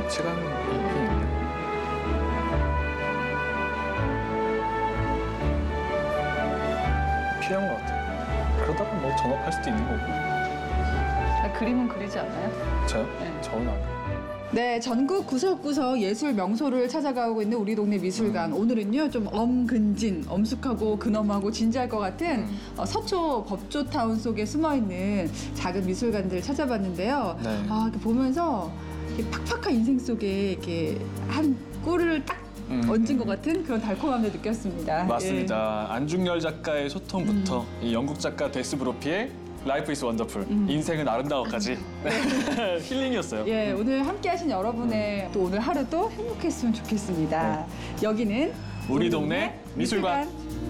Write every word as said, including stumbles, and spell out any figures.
가치관이 있네. 필요한 것 같아요. 그러다가 뭐 전업할 수도 있는 거고. 아, 그림은 그리지 않아요? 저요? 네. 저는 안 그래요. 네, 전국 구석구석 예술 명소를 찾아가고 있는 우리 동네 미술관. 오늘은요, 좀 엄근진, 엄숙하고 근엄하고 진지할 것 같은 음. 어, 서초 법조타운 속에 숨어있는 작은 미술관들을 찾아봤는데요. 네. 아, 이렇게 보면서 이렇게 팍팍한 인생 속에 이렇게 한 꼴을 딱 음. 얹은 것 같은 그런 달콤함을 느꼈습니다. 맞습니다. 안중열 작가의 소통부터 이 영국 작가 데스 브로피의 라이프 이즈 원더풀, 인생은 아름다워까지 힐링이었어요. 예, 예, 오늘 함께 하신 여러분의 또 오늘 하루도 행복했으면 좋겠습니다. 여기는 우리 동네 미술관.